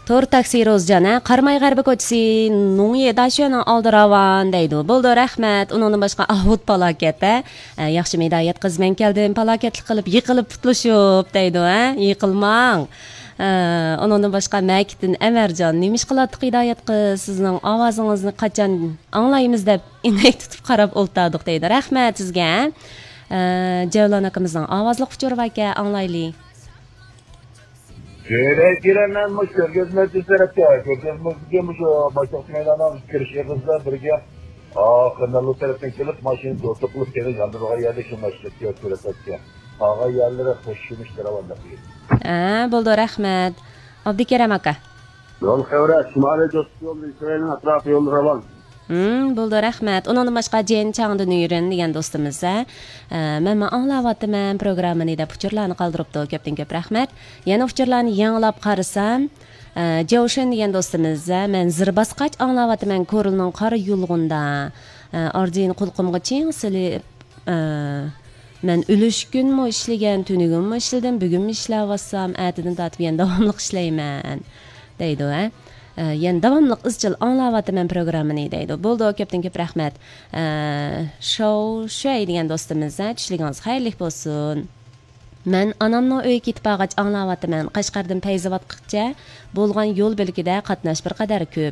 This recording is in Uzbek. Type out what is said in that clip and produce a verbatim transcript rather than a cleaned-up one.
Tor taksi Rozjana, Qarmay G'arbi ko'chasi Nungye Dashoning oldiravan deydi. Bo'ldi, rahmat. Uningdan boshqa ahvot palokati. Yaxshi medayat qiz men keldim, palokatlik qilib, yiqilib putlashib deydi, ha? Yiqilmang. Uningdan boshqa Makitdin Amarjon, nimish qiladi Hidayat qiz, sizning ovozingizni qachon anglaymiz deb inek tutib qarab o'ltirdik deydi. Rahmat sizga. Javlon akamizning ovozliq uchur vaka anglaylik. Şöyle girenlenmiş, görgezmez düzlerek ya, görgezmez gelmiş o başlık meydana girişe kızlar birge Kırnalı taraftan gelip maşını dostuklup gelip yandırığa yerleşilmişlik ya, süreset ya. Ağa yerlere koşuşmuştur avanda bir. Aa, buldu rahmet. Abdikerem aka. Yol xevre, şimali costu yolu, İsrail'in atrafı yolu ravan. Hmm, buldu rahmet. Onun başqa Jen Chang'dan yürün degan dostumuz. Men men anglavatman programmani da puchurlarni qoldiribdi. Ko'pdan ko'p rahmat. Yana puchurlarni yanglab qarasam, Joshin degan dostumuz, men zirbasqach anglavatman ko'rilning qora yulg'unda. Ordin qulqumga ching silib men ulushkunmi ishlagan, tunugimmi ishladim, bugunmi ishlayotsam, atidan tatib yana davomli ishlayman deydi, ha. Yani davamlıq izchil anglavatman programmani deydi. Bo'ldi, ko'pdan ko'p rahmat. Show Shay degan do'stimiz, tushligingiz xayrli bo'lsin. Men onamning uyiga ketib bag'ach anglavatman. Qashqardan Payzavatqacha bo'lgan yo'l belgida qatnash bir qadar ko'p.